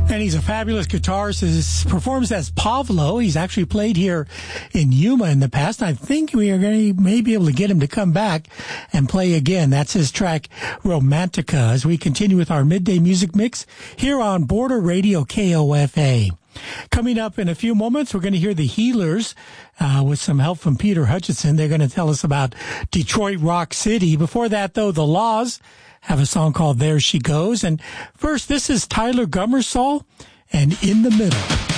And he's a fabulous guitarist. He performs as Pablo. He's actually played here in Yuma in the past. I think we are going to maybe able to get him to come back and play again. That's his track, Romantica, as we continue with our midday music mix here on Border Radio KOFA. Coming up in a few moments, we're going to hear the Healers with some help from Peter Hutchinson. They're going to tell us about Detroit Rock City. Before that, though, the Laws have a song called There She Goes. And first, this is Tyler Gummersall and In the Middle.